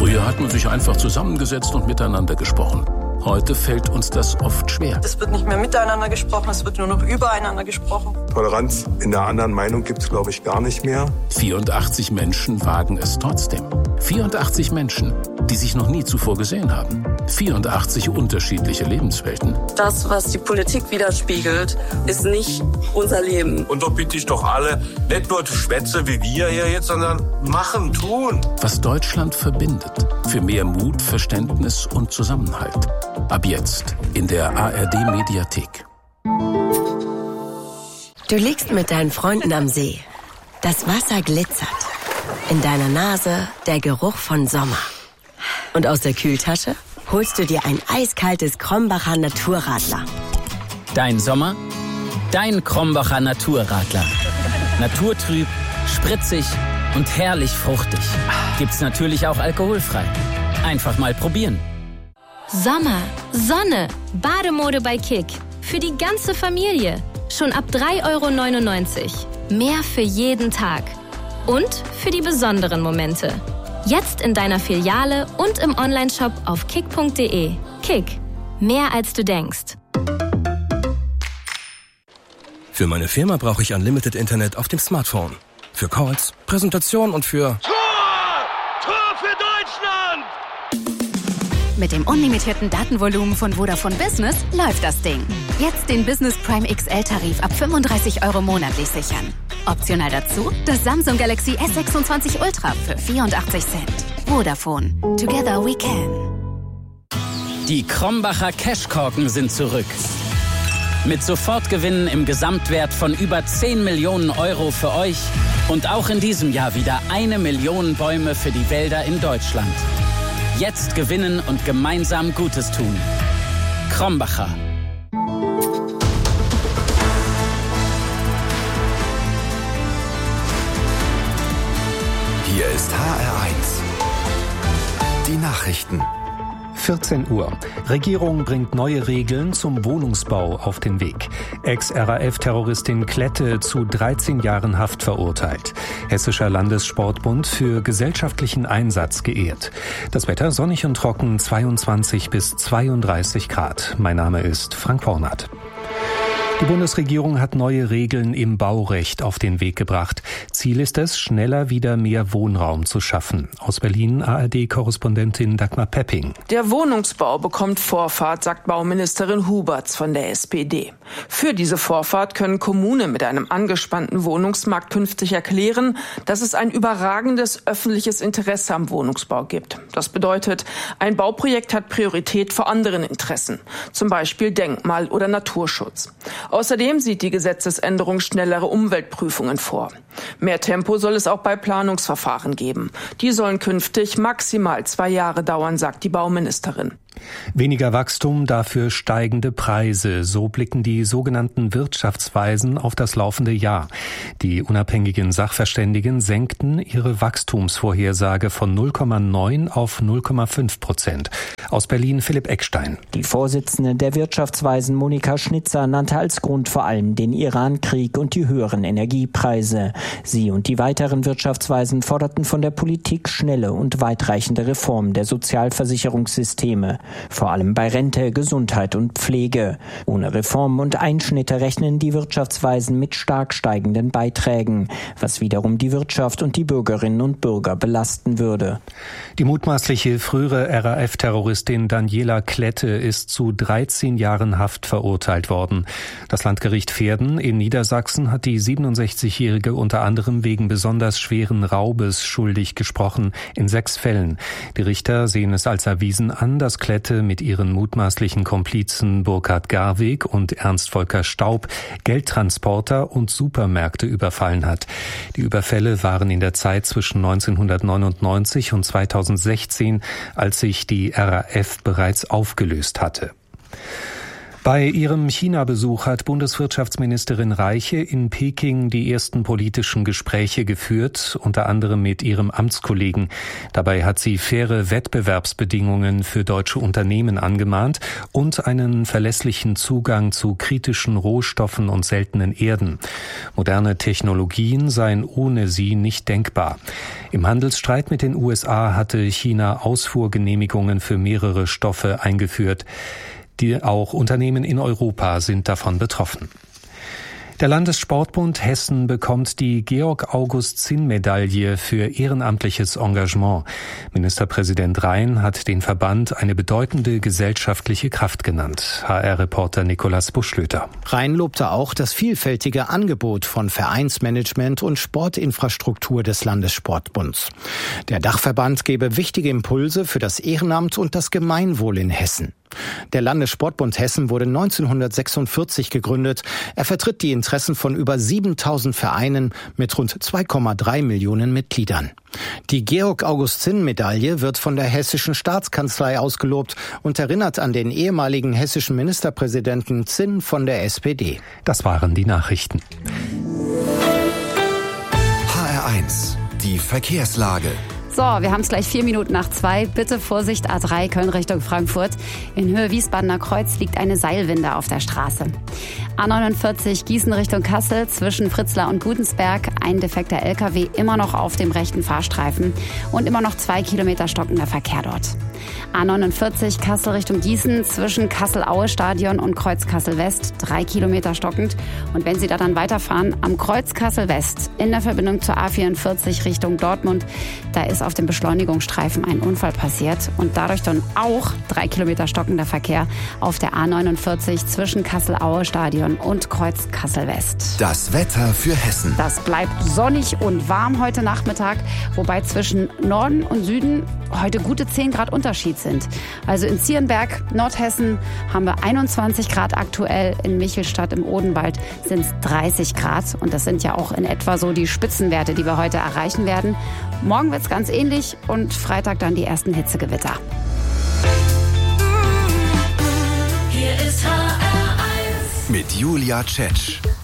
Früher hat man sich einfach zusammengesetzt und miteinander gesprochen. Heute fällt uns das oft schwer. Es wird nicht mehr miteinander gesprochen, es wird nur noch übereinander gesprochen. Toleranz in der anderen Meinung gibt es, glaube ich, gar nicht mehr. 84 Menschen wagen es trotzdem. 84 Menschen, die sich noch nie zuvor gesehen haben. 84 unterschiedliche Lebenswelten. Das, was die Politik widerspiegelt, ist nicht unser Leben. Und da bitte ich doch alle, nicht nur Schwätze wie wir hier jetzt, sondern machen, tun. Was Deutschland verbindet. Für mehr Mut, Verständnis und Zusammenhalt. Ab jetzt in der ARD-Mediathek. Du liegst mit deinen Freunden am See. Das Wasser glitzert. In deiner Nase der Geruch von Sommer. Und aus der Kühltasche holst du dir ein eiskaltes Krombacher Naturradler. Dein Sommer? Dein Krombacher Naturradler. Naturtrüb, spritzig und herrlich fruchtig. Gibt's natürlich auch alkoholfrei. Einfach mal probieren. Sommer, Sonne, Bademode bei Kick. Für die ganze Familie. Schon ab 3,99 €. Mehr für jeden Tag. Und für die besonderen Momente. Jetzt in deiner Filiale und im Onlineshop auf kick.de. Kick. Mehr als du denkst. Für meine Firma brauche ich Unlimited Internet auf dem Smartphone. Für Calls, Präsentation und für... Tor für Deutschland! Mit dem unlimitierten Datenvolumen von Vodafone Business läuft das Ding. Jetzt den Business Prime XL-Tarif ab 35 € monatlich sichern. Optional dazu das Samsung Galaxy S26 Ultra für 84 Cent. Vodafone. Together we can. Die Krombacher Cashkorken sind zurück. Mit Sofortgewinnen im Gesamtwert von über 10 Millionen € für euch und auch in diesem Jahr wieder 1 Million Bäume für die Wälder in Deutschland. Jetzt gewinnen und gemeinsam Gutes tun. Krombacher. Hier ist HR1. Die Nachrichten. 14 Uhr. Regierung bringt neue Regeln zum Wohnungsbau auf den Weg. Ex-RAF-Terroristin Klette zu 13 Jahren Haft verurteilt. Hessischer Landessportbund für gesellschaftlichen Einsatz geehrt. Das Wetter sonnig und trocken, 22 bis 32 Grad. Mein Name ist Frank Hornath. Die Bundesregierung hat neue Regeln im Baurecht auf den Weg gebracht. Ziel ist es, schneller wieder mehr Wohnraum zu schaffen. Aus Berlin ARD-Korrespondentin Dagmar Pepping. Der Wohnungsbau bekommt Vorfahrt, sagt Bauministerin Huberts von der SPD. Für diese Vorfahrt können Kommunen mit einem angespannten Wohnungsmarkt künftig erklären, dass es ein überragendes öffentliches Interesse am Wohnungsbau gibt. Das bedeutet, ein Bauprojekt hat Priorität vor anderen Interessen, zum Beispiel Denkmal- oder Naturschutz. Außerdem sieht die Gesetzesänderung schnellere Umweltprüfungen vor. Mehr Tempo soll es auch bei Planungsverfahren geben. Die sollen künftig maximal 2 Jahre dauern, sagt die Bauministerin. Weniger Wachstum, dafür steigende Preise. So blicken die sogenannten Wirtschaftsweisen auf das laufende Jahr. Die unabhängigen Sachverständigen senkten ihre Wachstumsvorhersage von 0,9 auf 0,5%. Aus Berlin Philipp Eckstein. Die Vorsitzende der Wirtschaftsweisen Monika Schnitzer nannte als Grund vor allem den Iran-Krieg und die höheren Energiepreise. Sie und die weiteren Wirtschaftsweisen forderten von der Politik schnelle und weitreichende Reformen der Sozialversicherungssysteme. Vor allem bei Rente, Gesundheit und Pflege. Ohne Reformen und Einschnitte rechnen die Wirtschaftsweisen mit stark steigenden Beiträgen, was wiederum die Wirtschaft und die Bürgerinnen und Bürger belasten würde. Die mutmaßliche frühere RAF-Terroristin Daniela Klette ist zu 13 Jahren Haft verurteilt worden. Das Landgericht Verden in Niedersachsen hat die 67-Jährige unter anderem wegen besonders schweren Raubes schuldig gesprochen, in 6 Fällen. Die Richter sehen es als erwiesen an, dass Klette mit ihren mutmaßlichen Komplizen Burkhard Garweg und Ernst Volker Staub Geldtransporter und Supermärkte überfallen hat. Die Überfälle waren in der Zeit zwischen 1999 und 2016, als sich die RAF bereits aufgelöst hatte. Bei ihrem China-Besuch hat Bundeswirtschaftsministerin Reiche in Peking die ersten politischen Gespräche geführt, unter anderem mit ihrem Amtskollegen. Dabei hat sie faire Wettbewerbsbedingungen für deutsche Unternehmen angemahnt und einen verlässlichen Zugang zu kritischen Rohstoffen und seltenen Erden. Moderne Technologien seien ohne sie nicht denkbar. Im Handelsstreit mit den USA hatte China Ausfuhrgenehmigungen für mehrere Stoffe eingeführt. Auch Unternehmen in Europa sind davon betroffen. Der Landessportbund Hessen bekommt die Georg-August-Zinn-Medaille für ehrenamtliches Engagement. Ministerpräsident Rhein hat den Verband eine bedeutende gesellschaftliche Kraft genannt. HR-Reporter Nikolaus Buschlöter. Rhein lobte auch das vielfältige Angebot von Vereinsmanagement und Sportinfrastruktur des Landessportbunds. Der Dachverband gebe wichtige Impulse für das Ehrenamt und das Gemeinwohl in Hessen. Der Landessportbund Hessen wurde 1946 gegründet. Er vertritt die Interessen von über 7.000 Vereinen mit rund 2,3 Millionen Mitgliedern. Die Georg-August-Zinn-Medaille wird von der Hessischen Staatskanzlei ausgelobt und erinnert an den ehemaligen hessischen Ministerpräsidenten Zinn von der SPD. Das waren die Nachrichten. HR1, die Verkehrslage. So, wir haben es gleich 4 Minuten nach 2. Bitte Vorsicht, A3 Köln Richtung Frankfurt. In Höhe Wiesbadener Kreuz liegt eine Seilwinde auf der Straße. A49 Gießen Richtung Kassel zwischen Fritzlar und Gudensberg. Ein defekter LKW immer noch auf dem rechten Fahrstreifen und immer noch 2 Kilometer stockender Verkehr dort. A49 Kassel Richtung Gießen zwischen Kassel-Aue-Stadion und Kreuz Kassel-West 3 Kilometer stockend. Und wenn Sie da dann weiterfahren, am Kreuz Kassel-West in der Verbindung zur A44 Richtung Dortmund, da ist auf dem Beschleunigungsstreifen ein Unfall passiert und dadurch dann auch 3 Kilometer stockender Verkehr auf der A49 zwischen Kassel-Aue-Stadion und Kreuz Kassel-West. Das Wetter für Hessen. Das bleibt sonnig und warm heute Nachmittag, wobei zwischen Norden und Süden heute gute 10 Grad Unterschied sind. Also in Zierenberg, Nordhessen, haben wir 21 Grad aktuell. In Michelstadt im Odenwald sind es 30 Grad. Und das sind ja auch in etwa so die Spitzenwerte, die wir heute erreichen werden. Morgen wird es ganz ähnlich und Freitag dann die ersten Hitzegewitter. Hier ist HR1 mit Julia Tschetsch.